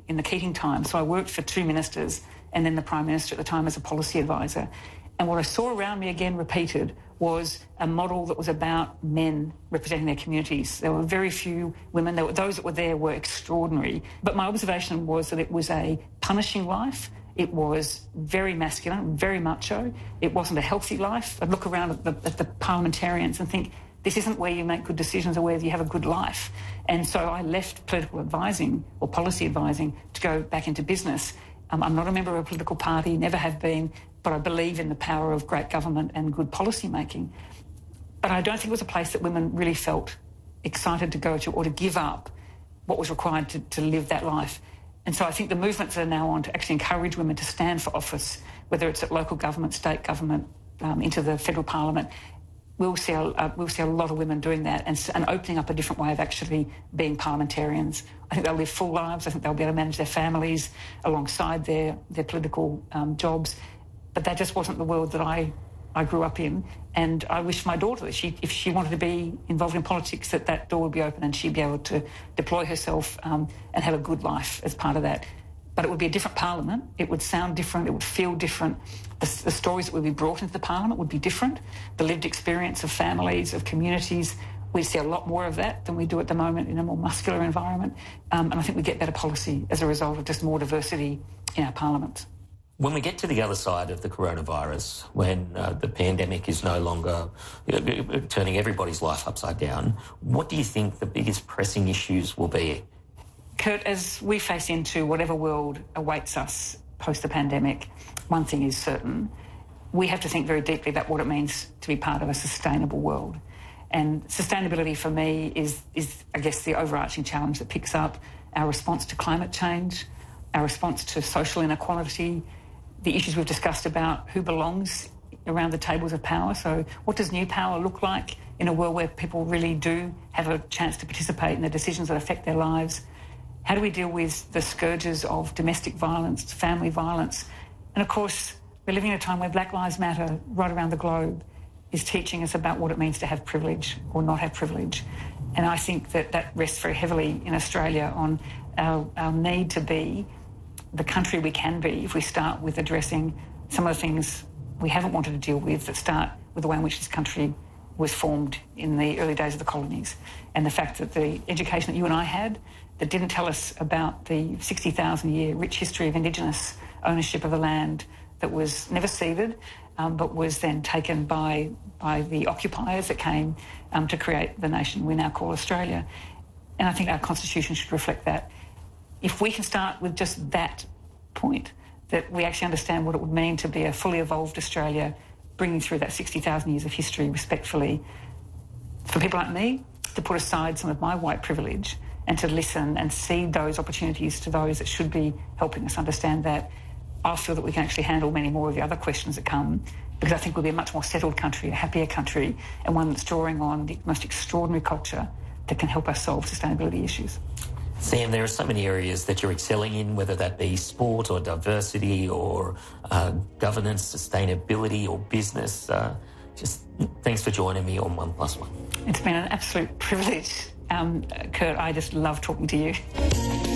in the Keating time. So I worked for two ministers and then the Prime Minister at the time as a policy advisor. And what I saw around me again repeated was a model that was about men representing their communities. There were very few women. Those that were there were extraordinary. But my observation was that it was a punishing life. It was very masculine, very macho. It wasn't a healthy life. I'd look around at the parliamentarians and think, this isn't where you make good decisions or where you have a good life. And so I left political advising or policy advising to go back into business. I'm not a member of a political party, never have been, but I believe in the power of great government and good policy making. But I don't think it was a place that women really felt excited to go to or to give up what was required to live that life. And so I think the movements that are now on to actually encourage women to stand for office, whether it's at local government, state government, into the federal parliament, we'll see a lot of women doing that and opening up a different way of actually being parliamentarians. I think they'll live full lives. I think they'll be able to manage their families alongside their political jobs. But that just wasn't the world that I grew up in. And I wish my daughter that if she wanted to be involved in politics, that door would be open and she'd be able to deploy herself and have a good life as part of that. But it would be a different parliament. It would sound different. It would feel different. The stories that would be brought into the parliament would be different. The lived experience of families, of communities, we see a lot more of that than we do at the moment in a more muscular environment. And I think we get better policy as a result of just more diversity in our parliaments. When we get to the other side of the coronavirus, when the pandemic is no longer turning everybody's life upside down, what do you think the biggest pressing issues will be? Kurt, as we face into whatever world awaits us post the pandemic, one thing is certain. We have to think very deeply about what it means to be part of a sustainable world. And sustainability for me is I guess, the overarching challenge that picks up our response to climate change, our response to social inequality, the issues we've discussed about who belongs around the tables of power. So what does new power look like in a world where people really do have a chance to participate in the decisions that affect their lives? How do we deal with the scourges of domestic violence, family violence? And of course, we're living in a time where Black Lives Matter right around the globe is teaching us about what it means to have privilege or not have privilege. And I think that rests very heavily in Australia on our need to be the country we can be if we start with addressing some of the things we haven't wanted to deal with that start with the way in which this country was formed in the early days of the colonies. And the fact that the education that you and I had that didn't tell us about the 60,000-year rich history of Indigenous ownership of the land that was never ceded, but was then taken by the occupiers that came to create the nation we now call Australia. And I think our Constitution should reflect that. If we can start with just that point, that we actually understand what it would mean to be a fully evolved Australia, bringing through that 60,000 years of history respectfully, for people like me to put aside some of my white privilege and to listen and cede those opportunities to those that should be helping us understand that, I feel that we can actually handle many more of the other questions that come, because I think we'll be a much more settled country, a happier country, and one that's drawing on the most extraordinary culture that can help us solve sustainability issues. Sam, there are so many areas that you're excelling in, whether that be sport or diversity or governance, sustainability or business. Just thanks for joining me on 1+1. It's been an absolute privilege, Kurt. I just love talking to you.